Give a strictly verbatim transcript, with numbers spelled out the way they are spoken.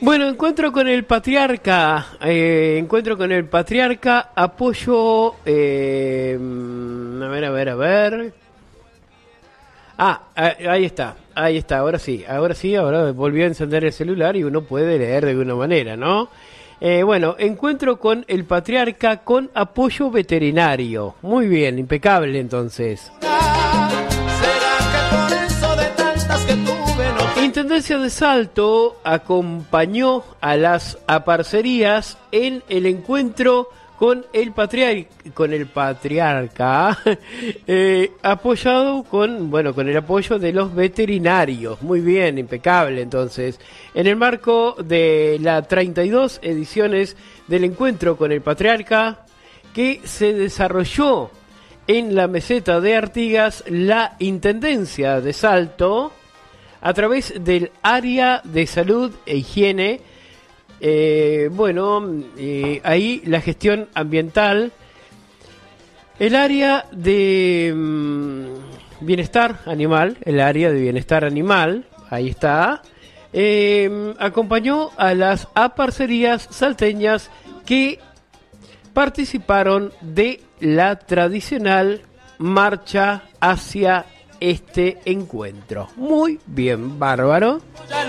Bueno, encuentro con el patriarca, eh, encuentro con el patriarca, apoyo, eh, a ver, a ver, a ver. Ah, ahí está, ahí está, ahora sí, ahora sí, ahora volvió a encender el celular y uno puede leer de alguna manera, ¿no? Eh, bueno, encuentro con el patriarca con apoyo veterinario. Muy bien, impecable entonces. Intendencia de Salto acompañó a las aparcerías en el encuentro con el patriarca, con el patriarca eh, apoyado con, bueno, con el apoyo de los veterinarios. Muy bien, impecable entonces. En el marco de las treinta y dos ediciones del encuentro con el patriarca que se desarrolló en la meseta de Artigas, la Intendencia de Salto, a través del área de salud e higiene, eh, bueno, eh, ahí la gestión ambiental, el área de mmm, bienestar animal, el área de bienestar animal, ahí está, eh, acompañó a las aparcerías salteñas que participaron de la tradicional marcha hacia este encuentro. Muy bien, bárbaro.